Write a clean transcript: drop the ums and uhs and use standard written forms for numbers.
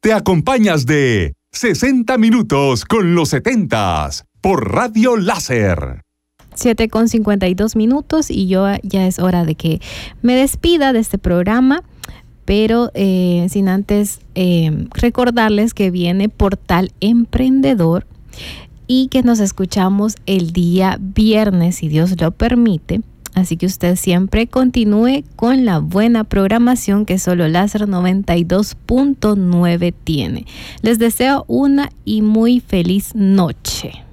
Te acompañas de 60 minutos con los 70s por Radio Láser. 7:52 y ya es hora de que me despida de este programa, pero sin antes recordarles que viene Portal Emprendedor y que nos escuchamos el día viernes, si Dios lo permite. Así que usted siempre continúe con la buena programación que solo Láser 92.9 tiene. Les deseo una y muy feliz noche.